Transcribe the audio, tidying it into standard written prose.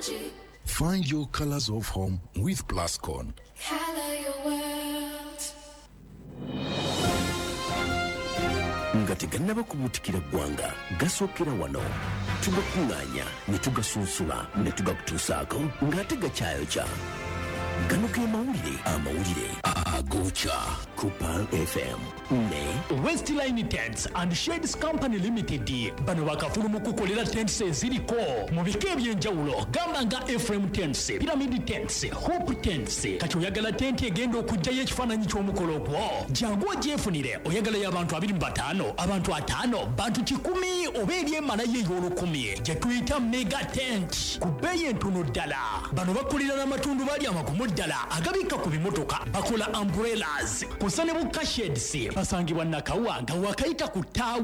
Find your colors of home with Plascon. Color your world. Ngati ganna bakubutikira gwanga gasokera wano tugakunganya ne tugasunsula ne tugakutusaako ngate gakyayo kya gano ke amawulire agocha Kupal FM ne Westline Tents and Shades Company Limited bano bakafulu mu kukolera tents eziriko mu bika ebyenjawulo gamba nga Ephraim Tents, Pyramid Tents, Hope Tents. Kati oyagala tent egenda okujjayo ekifaananyi ky'omukolo gwo jangu ogyefunire. Oyagala y'abantu 25 abantu 5 bantu 10 oba eryemalayo ey'olukumi gye tuyita mega tent ku bbeeyi entono ddala. Bano bakulira n'amatundu bali amagumu ddala agabika ku bimotoka bakola umbrellas kusane buka shades basangibwa Nakawa nga wakayita ku